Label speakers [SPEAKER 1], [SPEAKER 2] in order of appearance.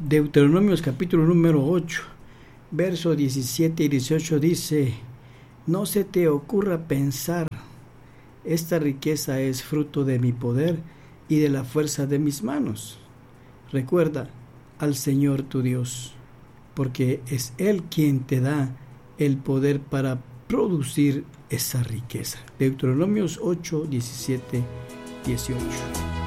[SPEAKER 1] Deuteronomios capítulo número 8, versos 17 y 18 dice: no se te ocurra pensar, esta riqueza es fruto de mi poder y de la fuerza de mis manos. Recuerda al Señor tu Dios, porque es Él quien te da el poder para producir esa riqueza. Deuteronomios 8, 17, 18.